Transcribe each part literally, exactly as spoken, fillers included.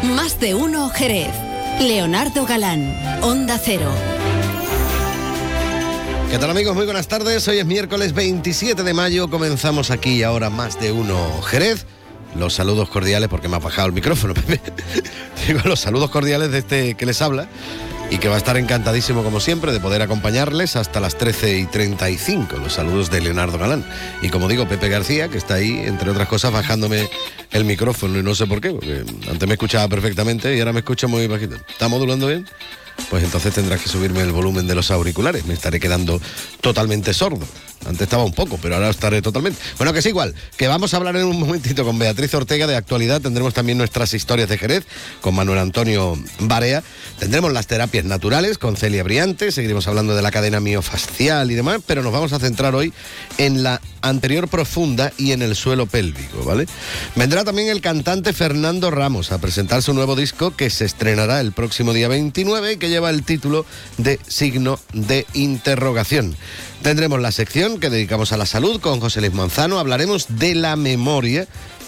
Más de uno Jerez. Leonardo Galán, Onda Cero. ¿Qué tal, amigos? Muy buenas tardes. Hoy es miércoles veintisiete de mayo. Comenzamos aquí y ahora Más de uno Jerez. Los saludos cordiales, porque me ha bajado el micrófono, Pepe. Digo, los saludos cordiales de este que les habla y que va a estar encantadísimo, como siempre, de poder acompañarles hasta las trece y treinta y cinco. Los saludos de Leonardo Galán. Y como digo, Pepe García, que está ahí, entre otras cosas, bajándome el micrófono, y no sé por qué, porque antes me escuchaba perfectamente y ahora me escucho muy bajito. ¿Está modulando bien? Pues entonces tendrás que subirme el volumen de los auriculares. Me estaré quedando totalmente sordo. Antes estaba un poco, pero ahora estaré totalmente. Bueno, que es igual, que vamos a hablar en un momentito con Beatriz Ortega de actualidad. Tendremos también nuestras historias de Jerez con Manuel Antonio Barea. Tendremos las terapias naturales con Celia Briante. Seguiremos hablando de la cadena miofascial y demás, pero nos vamos a centrar hoy en la anterior profunda y en el suelo pélvico, ¿vale? Vendrá también el cantante Fernando Ramos a presentar su nuevo disco, que se estrenará el próximo día veintinueve y que lleva el título de Signo de Interrogación. Tendremos la sección que dedicamos a la salud con José Luis Manzano. Hablaremos de la memoria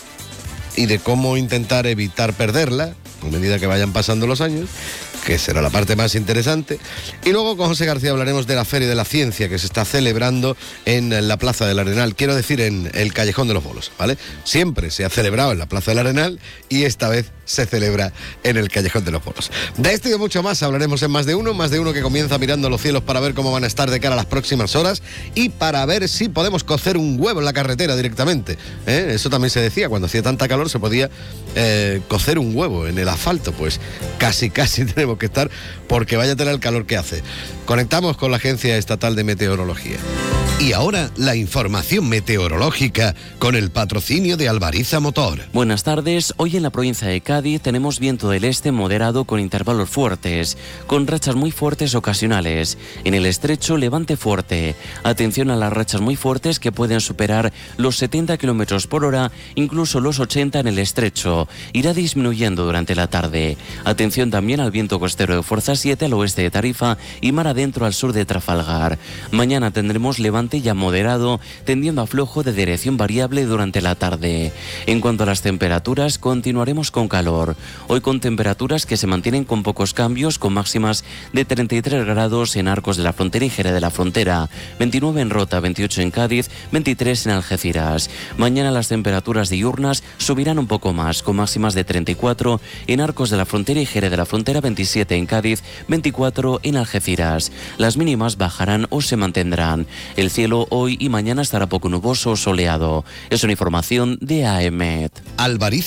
y de cómo intentar evitar perderla a medida que vayan pasando los años, que será la parte más interesante. Y luego con José García hablaremos de la Feria de la Ciencia que se está celebrando en la Plaza del Arenal, quiero decir en el Callejón de los Bolos, ¿vale? Siempre se ha celebrado en la Plaza del Arenal y esta vez se celebra en el Callejón de los Bolos. De esto y de mucho más hablaremos en Más de Uno, Más de Uno que comienza mirando los cielos para ver cómo van a estar de cara a las próximas horas y para ver si podemos cocer un huevo en la carretera directamente, ¿eh? Eso también se decía, cuando hacía tanta calor se podía eh, cocer un huevo en el asfalto. Pues casi casi tenemos que estar, porque vaya a tener el calor que hace. Conectamos con la Agencia Estatal de Meteorología. Y ahora la información meteorológica con el patrocinio de Alvariza Motor. Buenas tardes. Hoy en la provincia de Cádiz tenemos viento del este moderado con intervalos fuertes, con rachas muy fuertes ocasionales. En el estrecho, levante fuerte. Atención a las rachas muy fuertes que pueden superar los setenta kilómetros por hora, incluso los ochenta en el estrecho. Irá disminuyendo durante la tarde. Atención también al viento costero de fuerza siete al oeste de Tarifa y mar adentro al sur de Trafalgar. Mañana tendremos levante ya moderado, tendiendo a flojo de dirección variable durante la tarde. En cuanto a las temperaturas, continuaremos con calor. Hoy con temperaturas que se mantienen con pocos cambios, con máximas de treinta y tres grados en Arcos de la Frontera y Jerez de la Frontera, veintinueve en Rota, veintiocho en Cádiz, veintitrés en Algeciras. Mañana las temperaturas diurnas subirán un poco más, con máximas de treinta y cuatro en Arcos de la Frontera y Jerez de la Frontera, veintisiete en Cádiz, veinticuatro en Algeciras. Las mínimas bajarán o se mantendrán. El cielo hoy y mañana estará poco nuboso o soleado. Es una información de AEMET. Alvariza